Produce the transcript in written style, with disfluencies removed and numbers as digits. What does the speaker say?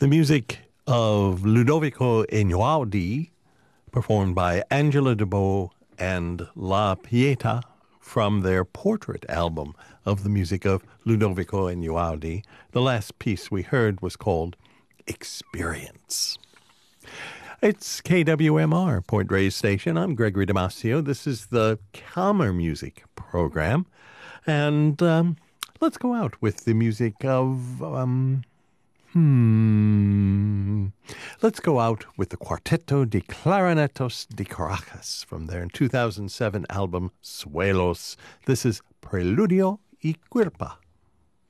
The music of Ludovico Einaudi, performed by Angela Deboe and La Pieta from their portrait album of the music of Ludovico Einaudi. The last piece we heard was called Experience. It's KWMR, Point Reyes Station. I'm Gregory Damasio. This is the Calmer Music program. And let's go out with the music of... Let's go out with the Cuarteto de Clarinetos de Caracas from their 2007 album Suelos. This is Preludio y Cuerpa.